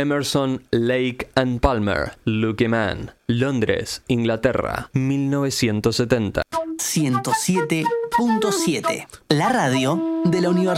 Emerson, Lake and Palmer, Lucky Man, Londres, Inglaterra, 1970. 107.7, la radio de la Universidad